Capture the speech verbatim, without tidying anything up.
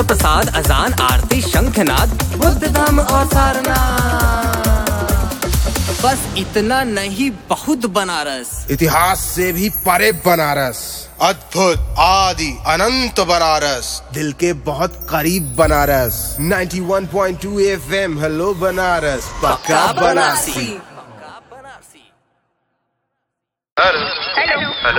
प्रसाद, अजान, आरती, शंखनाद, बुद्ध धाम और सारनाथ। बस इतना नहीं, बहुत बनारस। इतिहास से भी परे बनारस, अद्भुत, आदि, अनंत बनारस, दिल के बहुत करीब बनारस। नाइंटी वन point two F M, hello Banaras, पक्का बनारसी। पक्का बनारसी। हेलो।